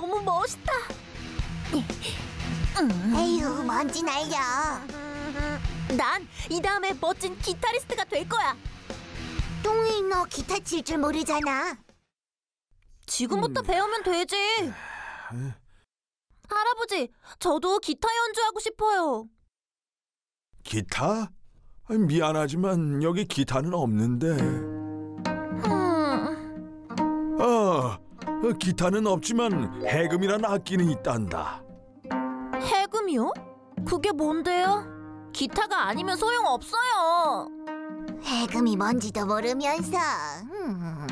너무 멋있다. 에휴, 먼지 날려. 난 이 다음에 멋진 기타리스트가 될 거야. 똥이 너 기타 칠 줄 모르잖아. 지금부터 배우면 되지. 할아버지, 저도 기타 연주하고 싶어요. 기타? 미안하지만 여기 기타는 없는데. 기타는 없지만 해금이란 악기는 있단다. 해금이요? 그게 뭔데요? 기타가 아니면 소용없어요. 해금이 뭔지도 모르면서.